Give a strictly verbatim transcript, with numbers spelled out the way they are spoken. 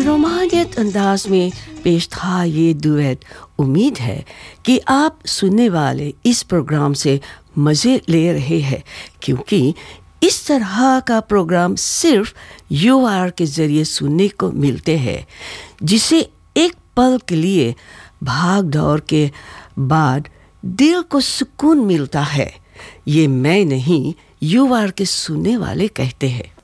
रोमानियत अंदाज में पेश था ये डुएट। उम्मीद है कि आप सुनने वाले इस प्रोग्राम से मज़े ले रहे हैं, क्योंकि इस तरह का प्रोग्राम सिर्फ यू आर के ज़रिए सुनने को मिलते हैं, जिसे एक पल के लिए भाग दौड़ के बाद दिल को सुकून मिलता है। ये मैं नहीं, यू आर के सुनने वाले कहते हैं।